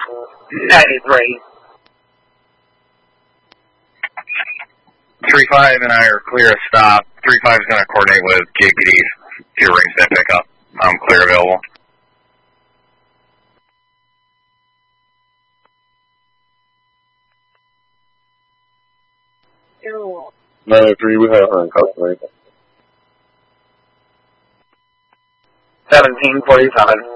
93. 3-5 and I are clear of stop. 3-5 is going to coordinate with JPD to arrange that pickup. I'm clear available. Ew. 903, we have her in custody. 1747.